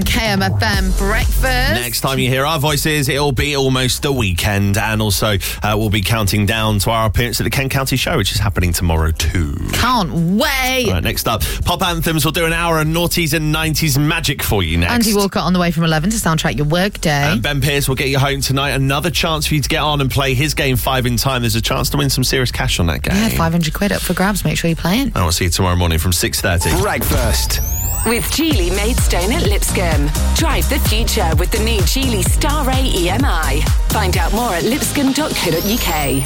KMFM breakfast. Next time you hear our voices, it'll be almost the weekend, and also we'll be counting down to our appearance at the Kent County Show, which is happening tomorrow too. Can't wait. All right, next up, Pop Anthems. We'll do an hour of noughties and 90s magic for you next. Andy Walker on the way from 11 to soundtrack your work day. And Ben Pearce will get you home tonight. Another chance for you to get on and play his game 5 in time. There's a chance to win some serious cash on that game. Yeah, 500 quid up for grabs. Make sure you're playing. I will see you tomorrow morning from 6:30. Breakfast with Geely Maidstone at Lipscomb. Drive the future with the new Geely Star A EMI. Find out more at lipscomb.co.uk.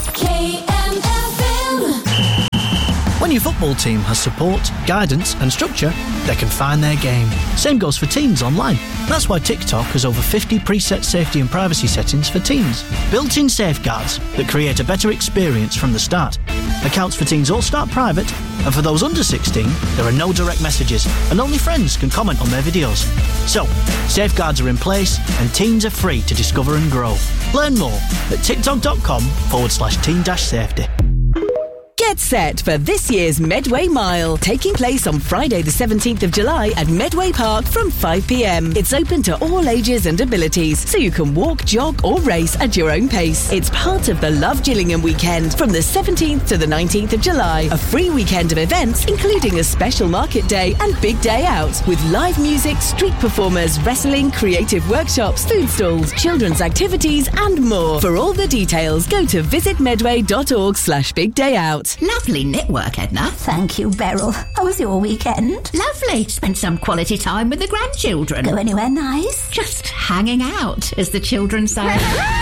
KMFM. When your football team has support, guidance and structure, they can find their game. Same goes for teens online. That's why TikTok has over 50 preset safety and privacy settings for teens. Built-in safeguards that create a better experience from the start. Accounts for teens all start private, and for those under 16, there are no direct messages, and only friends can comment on their videos. So, safeguards are in place, and teens are free to discover and grow. Learn more at tiktok.com/teen-safety. Get set for this year's Medway Mile, taking place on Friday the 17th of July at Medway Park from 5 p.m. It's open to all ages and abilities, so you can walk, jog or race at your own pace. It's part of the Love Gillingham weekend from the 17th to the 19th of July. A free weekend of events, including a special market day and big day out, with live music, street performers, wrestling, creative workshops, food stalls, children's activities and more. For all the details, go to visitmedway.org/bigdayout. Lovely knitwork, Edna. Thank you, Beryl. How was your weekend? Lovely. Spent some quality time with the grandchildren. Go anywhere nice? Just hanging out, as the children say.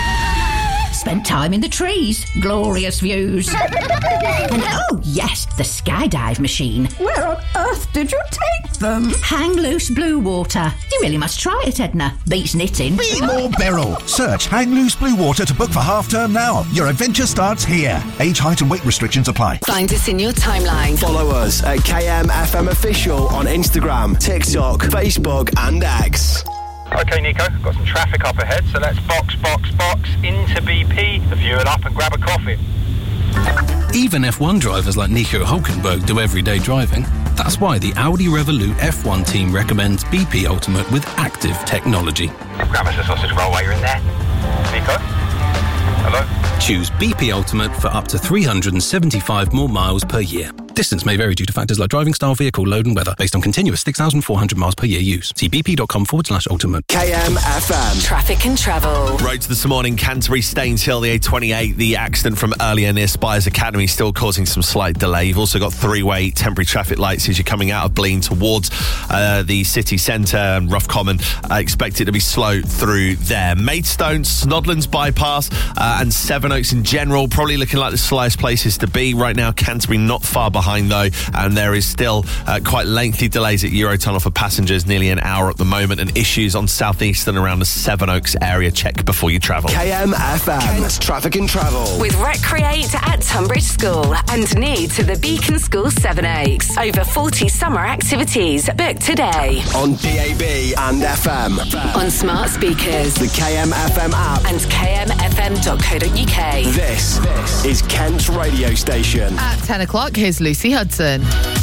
Spent time in the trees. Glorious views. And oh, yes, the skydive machine. Where on earth did you take them? Hang Loose Blue Water. You really must try it, Edna. Beats knitting. Be more Beryl. Search Hang Loose Blue Water to book for half term now. Your adventure starts here. Age, height and weight restrictions apply. Find us in your timeline. Follow us at KMFM Official on Instagram, TikTok, Facebook and X. OK, Nico, got some traffic up ahead, so let's box into BP to fuel up and grab a coffee. Even F1 drivers like Nico Hülkenberg do everyday driving. That's why the Audi Revolut F1 team recommends BP Ultimate with active technology. Grab us a sausage roll while you're in there. Nico? Hello? Choose BP Ultimate for up to 375 more miles per year. Distance may vary due to factors like driving style, vehicle, load and weather, based on continuous 6,400 miles per year use. See bp.com/ultimate. KMFM. Traffic and travel. Roads this morning, Canterbury, Staines Hill, the A28. The accident from earlier near Spires Academy still causing some slight delay. You've also got three-way temporary traffic lights as you're coming out of Blean towards the city centre and Rough Common. Expect it to be slow through there. Maidstone, Snodlands Bypass and Sevenoaks in general, probably looking like the slowest places to be right now. Canterbury not far behind though, and there is still quite lengthy delays at Eurotunnel for passengers, nearly an hour at the moment, and issues on southeastern around the Sevenoaks area. Check before you travel. KMFM. Kent's Traffic and Travel. With Recreate at Tunbridge School and new to the Beacon School Sevenoaks. Over 40 summer activities. Book today. On DAB and FM. On smart speakers. The KMFM app. And kmfm.co.uk. This is Kent's radio station. At 10 o'clock, here's Lucy Hudson.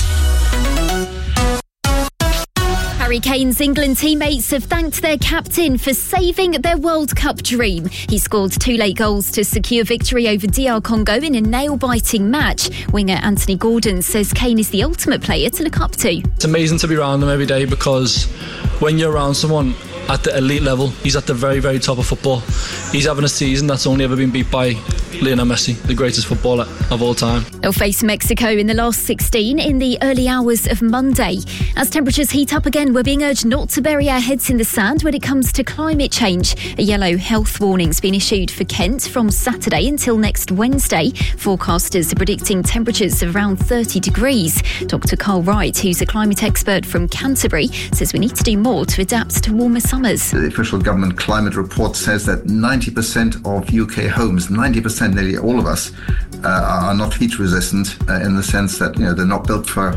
Harry Kane's England teammates have thanked their captain for saving their World Cup dream. He scored 2 late goals to secure victory over DR Congo in a nail-biting match. Winger Anthony Gordon says Kane is the ultimate player to look up to. It's amazing to be around him every day, because when you're around someone at the elite level, he's at the very, very top of football. He's having a season that's only ever been beat by Lionel Messi, the greatest footballer of all time. They'll face Mexico in the last 16 in the early hours of Monday. As temperatures heat up again, we're being urged not to bury our heads in the sand when it comes to climate change. A yellow health warning's been issued for Kent from Saturday until next Wednesday. Forecasters are predicting temperatures of around 30 degrees. Dr. Carl Wright, who's a climate expert from Canterbury, says we need to do more to adapt to warmer summers. The official government climate report says that 90% of UK homes, 90%, nearly all of us, are not heat resistant in the sense that, they're not built for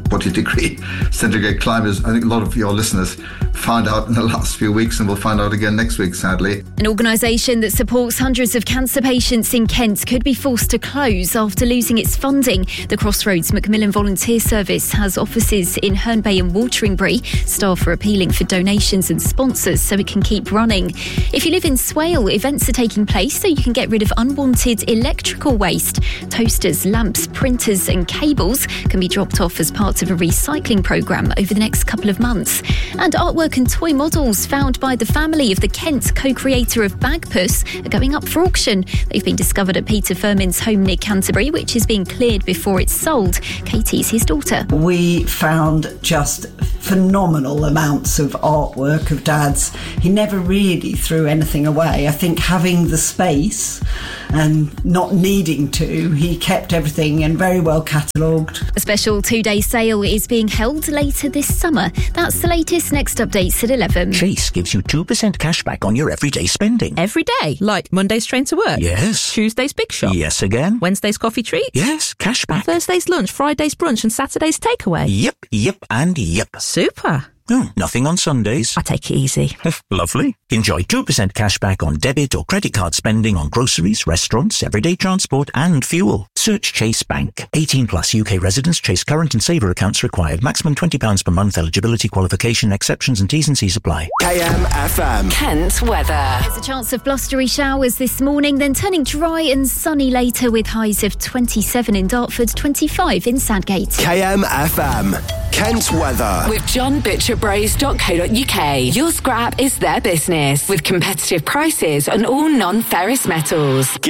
40-degree centigrade climbers. I think a lot of your listeners found out in the last few weeks and will find out again next week, sadly. An organisation that supports hundreds of cancer patients in Kent could be forced to close after losing its funding. The Crossroads Macmillan Volunteer Service has offices in Herne Bay and Wateringbury. Staff are appealing for donations and sponsors so it can keep running. If you live in Swale, events are taking place so you can get rid of unwanted electrical waste. Toasters, lamps, printers and cables can be dropped off as part of a recycling programme over the next couple of months. And artwork and toy models found by the family of the Kent co-creator of Bagpuss are going up for auction. They've been discovered at Peter Firmin's home near Canterbury, which is being cleared before it's sold. Katie's his daughter. We found just phenomenal amounts of artwork of Dad's. He never really threw anything away. I think having the space and not needing to, he kept everything and very well catalogued. A special 2-day sale is being held later this summer. That's the latest. Next updates at 11. Chase gives you 2% cash back on your everyday spending. Every day? Like Monday's train to work? Yes. Tuesday's big shop? Yes again. Wednesday's coffee treat? Yes, cash back. Thursday's lunch, Friday's brunch and Saturday's takeaway? Yep, and yep. Super. Oh, nothing on Sundays. I take it easy. Lovely. Enjoy 2% cash back on debit or credit card spending on groceries, restaurants, everyday transport and fuel. Search Chase Bank. 18 plus UK residents. Chase current and saver accounts required. Maximum £20 per month. Eligibility, qualification, exceptions and T's and C's apply. KMFM. Kent weather. There's a chance of blustery showers this morning, then turning dry and sunny later with highs of 27 in Dartford, 25 in Sandgate. KMFM. Kent weather. With johnbutcherbraze.co.uk. Your scrap is their business with competitive prices on all non-ferrous metals.